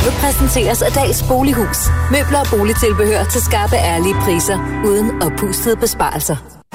Programmet præsenteres af Dals Bolighus. Møbler og boligtilbehør til skarpe, ærlige priser, uden oppustede besparelser.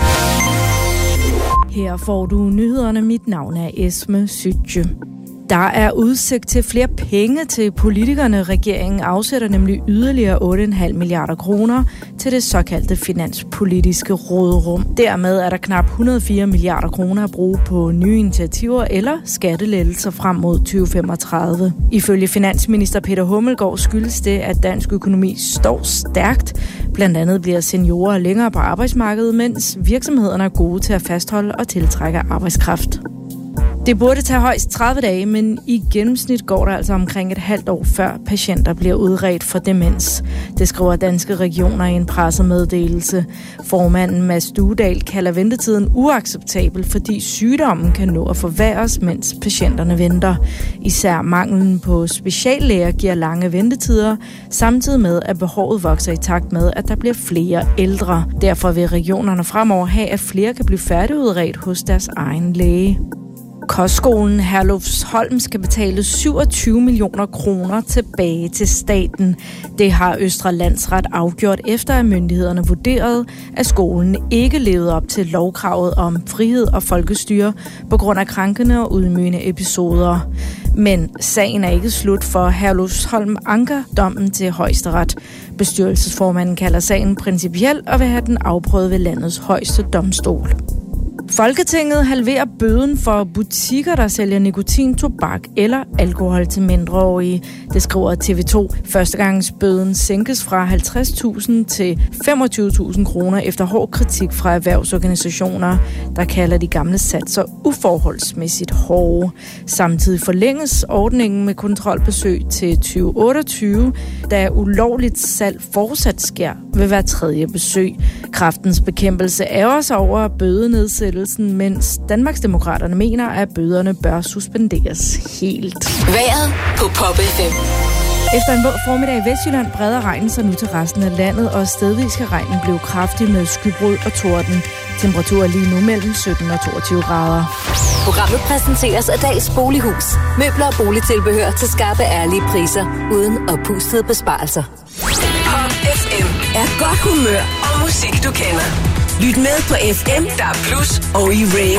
Her får du nyhederne. Mit navn er Esme Sytje. Der er udsigt til flere penge til politikerne. Regeringen afsætter nemlig yderligere 8,5 milliarder kroner til det såkaldte finanspolitiske råderum. Dermed er der knap 104 milliarder kroner at bruge på nye initiativer eller skattelettelser frem mod 2035. Ifølge finansminister Peter Hummelgaard skyldes det, at dansk økonomi står stærkt. Blandt andet bliver seniorer længere på arbejdsmarkedet, mens virksomhederne er gode til at fastholde og tiltrække arbejdskraft. Det burde tage højst 30 dage, men i gennemsnit går der altså omkring et halvt år før patienter bliver udredt for demens. Det skriver Danske Regioner i en pressemeddelelse. Formanden Mads Duedal kalder ventetiden uacceptabel, fordi sygdommen kan nå at forværres, mens patienterne venter. Især manglen på speciallæger giver lange ventetider, samtidig med at behovet vokser i takt med, at der bliver flere ældre. Derfor vil regionerne fremover have, at flere kan blive færdigudredt hos deres egen læge. Kostskolen Herlufsholm skal betale 27 millioner kroner tilbage til staten. Det har Østre Landsret afgjort efter, at myndighederne vurderede, at skolen ikke levede op til lovkravet om frihed og folkestyre på grund af krænkende og ydmygende episoder. Men sagen er ikke slut, for Herlufsholm anker dommen til Højesteret. Bestyrelsesformanden kalder sagen principiel og vil have den afprøvet ved landets højeste domstol. Folketinget halverer bøden for butikker, der sælger nikotin, tobak eller alkohol til mindreårige. Det skriver TV2. Førstegangsbøden sænkes fra 50.000 til 25.000 kroner efter hård kritik fra erhvervsorganisationer, der kalder de gamle satser uforholdsmæssigt hårde. Samtidig forlænges ordningen med kontrolbesøg til 2028, da ulovligt salg fortsat sker ved hver tredje besøg. Kræftens Bekæmpelse ærger sig over bødenedsættelsen, mens Danmarksdemokraterne mener, at bøderne bør suspenderes helt. Vejret på Pop FM. Efter en våd formiddag i Vestjylland breder regnen sig nu til resten af landet, og stedvis kan regnen blive kraftig med skybrud og torden. Temperaturer lige nu mellem 17 og 22 grader. Programmet præsenteres af Dals Bolighus. Møbler og boligtilbehør til skarpe, ærlige priser, uden oppustede besparelser. Pop FM er godt humør og musik, du kender. Lyt med på FM, der er plus og i radio.